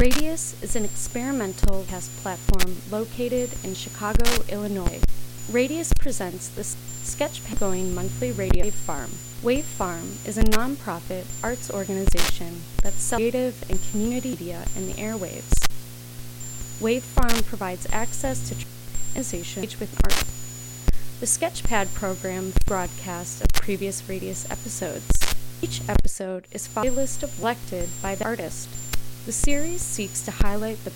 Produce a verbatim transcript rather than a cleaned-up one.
Radius is an experimental podcast platform located in Chicago, Illinois. Radius presents the sketch-going monthly radio Wave Farm. Wave Farm is a non-profit arts organization that sells creative and community media in the airwaves. Wave Farm provides access to organizations with art. The Sketchpad program broadcasts of previous Radius episodes. Each episode is followed by a list of selected by the artist. The series seeks to highlight the